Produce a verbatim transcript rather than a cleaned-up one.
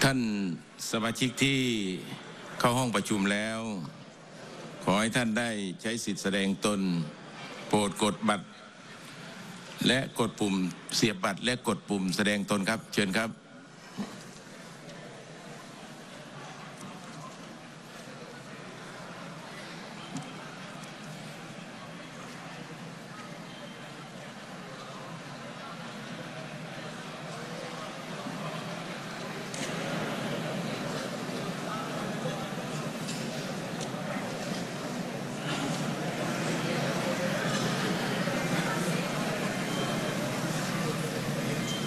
ท่านสมาชิกที่เข้าห้องประชุมแล้วขอให้ท่านได้ใช้สิทธิแสดงตนโปรดกดบัตรและกดปุ่มเสียบบัตรและกดปุ่มแสดงตนครับเชิญครับ